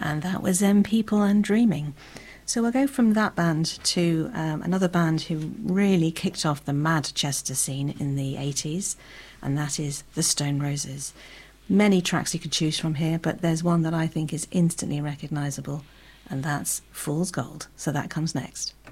and that was Them People and Dreaming. So we'll go from that band to another band who really kicked off the Manchester scene in the 80s, and that is the Stone Roses. Many tracks you could choose from here, but there's one that I think is instantly recognisable, and that's Fool's Gold. So that comes next.